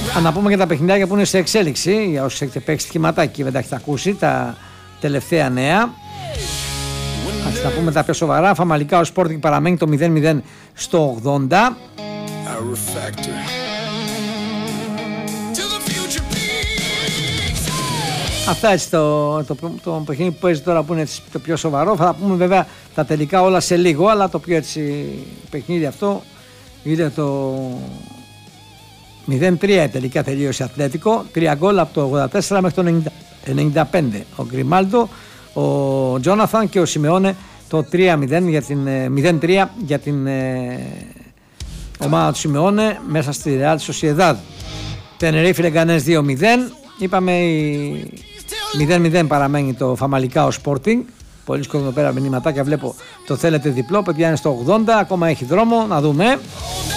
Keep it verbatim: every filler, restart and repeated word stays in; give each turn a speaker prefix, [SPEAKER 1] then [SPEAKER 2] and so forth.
[SPEAKER 1] Να πούμε και τα παιχνιδάκια που είναι σε εξέλιξη, για όσους έχετε παίξει σχηματάκι και δεν τα έχετε ακούσει, τα τελευταία νέα. Ας τα πούμε τα πιο σοβαρά. Φαμαλικά ο Sporting παραμένει το μηδέν μηδέν στο ογδόντα. Αυτά έτσι το, το, το, το παιχνίδι που παίζει τώρα που είναι έτσι το πιο σοβαρό. Θα πούμε βέβαια τα τελικά όλα σε λίγο, αλλά το πιο έτσι παιχνίδι αυτό είναι το μηδέν τρία τελικά τελείωσε Ατλέτικο. Τρία γκολ από το ογδόντα τέσσερα μέχρι το ενενήντα πέντε. Ο Γκριμάλντο, ο Τζόναθαν και ο Σιμεώνε το τρία μηδέν για την, μηδέν τρία για την ε, ομάδα του Σιμεώνε μέσα στη Ρεάλ Σοσιεδάδ. Τενερίφη Λεγκανές δύο μηδέν. Είπαμε η μηδέν μηδέν παραμένει το Φαμαλικά ο Sporting. Πολύ κόσμο εδώ πέρα μηνυματάκια βλέπω το θέλετε διπλό. Παιδιά είναι στο ογδόντα, ακόμα έχει δρόμο να δούμε.